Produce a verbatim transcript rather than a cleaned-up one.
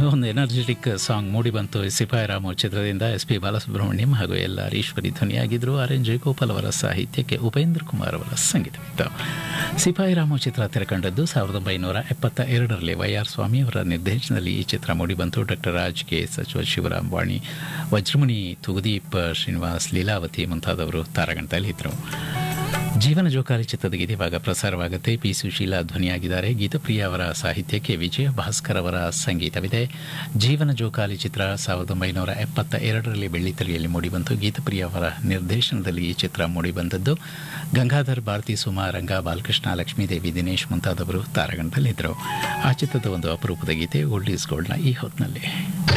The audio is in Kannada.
ಒಂದು ಎನರ್ಜೆಟಿಕ್ ಸಾಂಗ್ ಮೂಡಿ ಬಂತು. ಸಿಪಾಯಿ ರಾಮು ಚಿತ್ರದಿಂದ ಎಸ್ ಪಿ ಬಾಲಸುಬ್ರಹ್ಮಣ್ಯಂ ಹಾಗೂ L R Eshwari ಧ್ವನಿಯಾಗಿದ್ದರು. R N Jayagopal ಅವರ ಸಾಹಿತ್ಯಕ್ಕೆ ಉಪೇಂದ್ರ ಕುಮಾರ್ ಅವರ ಸಂಗೀತವಿತ್ತು. ಸಿಪಾಯಿ ರಾಮು ಚಿತ್ರ ತೆರೆಕಂಡದ್ದು ಸಾವಿರದ ಒಂಬೈನೂರ ಎಪ್ಪತ್ತ ಎರಡರಲ್ಲಿ ವೈ ಆರ್ ಸ್ವಾಮಿ ಅವರ ನಿರ್ದೇಶನದಲ್ಲಿ ಈ ಚಿತ್ರ ಮೂಡಿಬಂತು. ಡಾಕ್ಟರ್ ರಾಜ್ ಕೆ ಸಚಿವ ಶಿವರಾಮ್ ವಾಣಿ, ವಜ್ರಮುನಿ, ತುಗುದೀಪ್, ಶ್ರೀನಿವಾಸ್, ಲೀಲಾವತಿ ಮುಂತಾದವರು ತಾರಾಗಣದಲ್ಲಿದ್ದರು. ಜೀವನ ಜೋಕಾಲಿ ಚಿತ್ರದ ಗೀತೆ ಇವಾಗ ಪ್ರಸಾರವಾಗುತ್ತೆ. ಪಿ ಸುಶೀಲಾ ಧ್ವನಿಯಾಗಿದ್ದಾರೆ. ಗೀತಪ್ರಿಯ ಅವರ ಸಾಹಿತ್ಯಕ್ಕೆ ವಿಜಯ ಭಾಸ್ಕರ್ ಅವರ ಸಂಗೀತವಿದೆ. ಜೀವನ ಜೋಕಾಲಿ ಚಿತ್ರ ಸಾವಿರದ ಒಂಬೈನೂರ ಎಪ್ಪತ್ತ ಎರಡರಲ್ಲಿ ಬೆಳ್ಳಿತೆರೆಯಲ್ಲಿ ಮೂಡಿಬಂತು. ಗೀತಪ್ರಿಯ ಅವರ ನಿರ್ದೇಶನದಲ್ಲಿ ಈ ಚಿತ್ರ ಮೂಡಿಬಂದದ್ದು. ಗಂಗಾಧರ್, ಭಾರತಿ, ಸುಮಾ, ರಂಗ, ಬಾಲಕೃಷ್ಣ, ಲಕ್ಷ್ಮೀದೇವಿ, ದಿನೇಶ್ ಮುಂತಾದವರು ತಾರಾಗಣದಲ್ಲಿದ್ದರು. ಆ ಚಿತ್ರದ ಒಂದು ಅಪರೂಪದ ಗೀತೆ ಓಲ್ಡ್ ಈಸ್ ಗೋಲ್ಡ್ನ ಈ ಹೊತ್ತಿನಲ್ಲಿ.